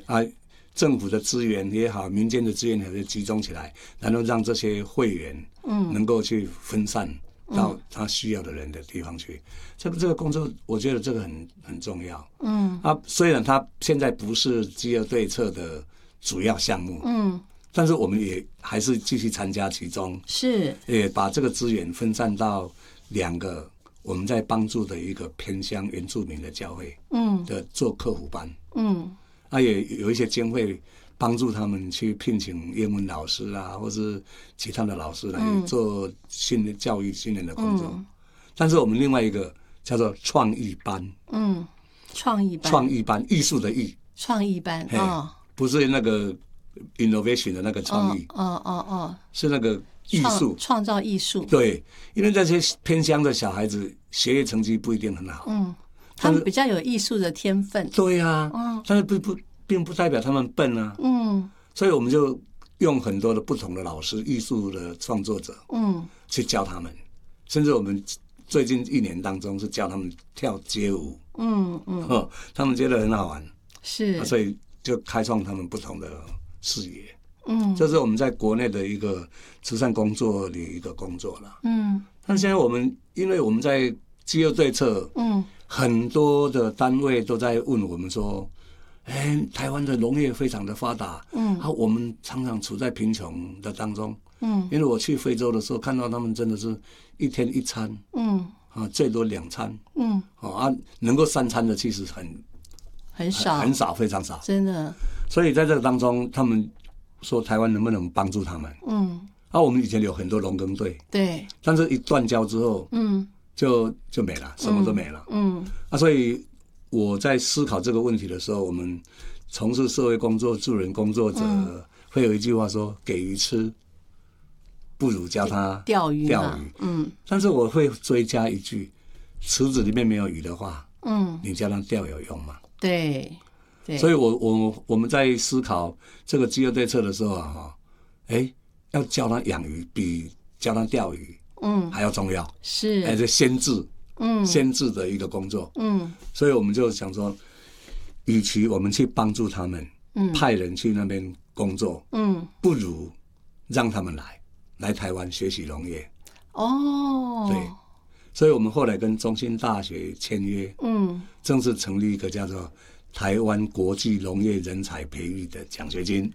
啊，政府的资源也好，民间的资源也好，集中起来，然后让这些会员能够去分散到他需要的人的地方去。这个工作，我觉得这个很重要。虽然它现在不是饥饿对策的主要项目，但是我们也还是继续参加其中，是也把这个资源分散到2个我们在帮助的一个偏乡原住民的教会，的做客服班，也有一些经费帮助他们去聘请英文老师啊，或是其他的老师来做教育训练的工作。但是我们另外一个叫做创意班，创意班，艺术的艺，创意班，不是那个 innovation 的那个创意，是那个艺术，创造艺术。对，因为这些偏乡的小孩子学业成绩不一定很好，他们比较有艺术的天分。对啊，但是并不代表他们笨啊。所以我们就用很多的不同的老师，艺术的创作者，去教他们。甚至我们最近1年当中是教他们跳街舞，他们觉得很好玩，是，所以就开创他们不同的视野。这是我们在国内的一个慈善工作的一个工作了。但现在因为我们在饥饿对策，很多的单位都在问我们说，台湾的农业非常的发达，我们常常处在贫穷的当中，因为我去非洲的时候看到他们真的是1天1餐，最多2餐，能够3餐的其实很少，非常少，真的。所以在这个当中，他们说台湾能不能帮助他们？我们以前有很多农耕队，对，但是一断交之后，就没了，什么都没了。所以我在思考这个问题的时候，我们从事社会工作、助人工作者，会有一句话说：给鱼吃，不如教他钓鱼。但是我会追加一句：池子里面没有鱼的话，你教他钓有用吗？对。所以我们在思考这个饥饿对策的时候啊，要教他养鱼比教他钓鱼还要重要，是这先制的一个工作。所以我们就想说，与其我们去帮助他们，派人去那边工作，不如让他们来台湾学习农业。对，所以我们后来跟中兴大学签约，正式成立一个叫做台湾国际农业人才培育的奖学金。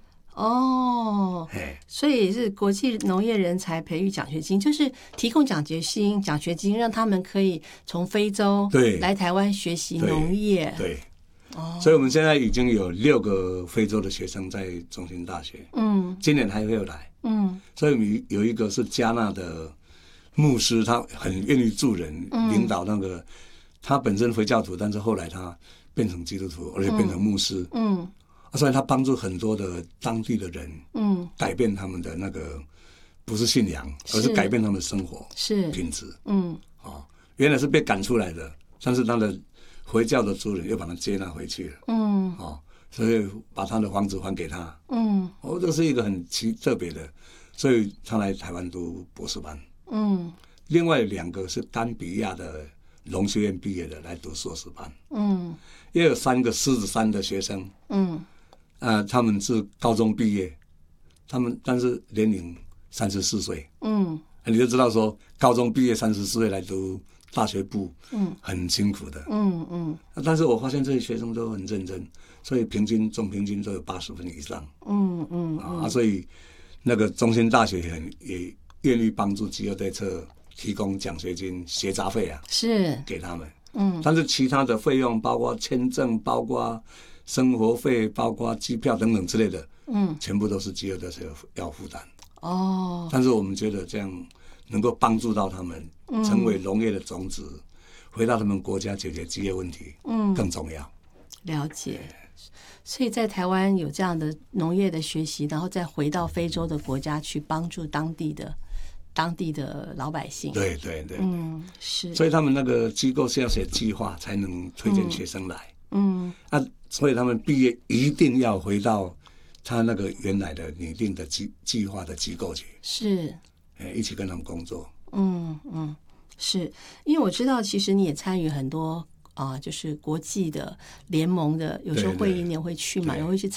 所以是国际农业人才培育奖学金，就是提供奖学金，让他们可以从非洲来台湾学习农业。对，所以我们现在已经有6个非洲的学生在中兴大学，今年还会有来。所以有一个是加纳的牧师，他很愿意助人，领导那个，他本身回教徒，但是后来他变成基督徒，而且变成牧师。所以他帮助很多的当地的人，改变他们的那个不是信仰，而是改变他们的生活品质。原来是被赶出来的，但是他的回教的族人又把他接纳回去了。所以把他的房子还给他。这是一个很特别的，所以他来台湾读博士班。另外2个是甘比亚的农学院毕业的来读硕士班。也有3个狮子山的学生。他们是高中毕业，但是年龄34岁。你就知道说高中毕业34岁来读大学部，很辛苦的。但是我发现这些学生都很认真，所以总平均都有80分以上。所以那个中兴大学也愿意帮助饥饿对策提供奖学金、学杂费是给他们。但是其他的费用，包括签证，包括生活费，包括机票等等之类的，全部都是饥饿对策要负担。但是我们觉得这样能够帮助到他们，成为农业的种子，回到他们国家解决饥饿问题，更重要。了解。所以在台湾有这样的农业的学习，然后再回到非洲的国家去帮助当地的老百姓。对，是。所以他们那个机构是要写计划才能推荐学生来。所以他们毕业一定要回到他那个原来的拟定的计划的机构去，是，一起跟他们工作。是因为我知道，其实你也参与很多就是国际的联盟的，有时候会议你也会去嘛，也会去